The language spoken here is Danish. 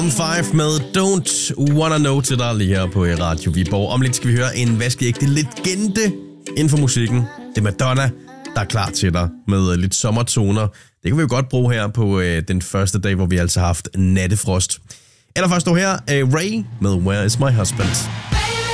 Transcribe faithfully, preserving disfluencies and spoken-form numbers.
fem med Don't Wanna Know til dig lige her på Radio Viborg. Om lidt skal vi høre en vaskeægte legende inden for musikken. Det er Madonna, der er klar til dig med lidt sommertoner. Det kan vi jo godt bruge her på øh, den første dag, hvor vi altså har haft nattefrost. Eller først nu her, øh, Ray med Where Is My Husband.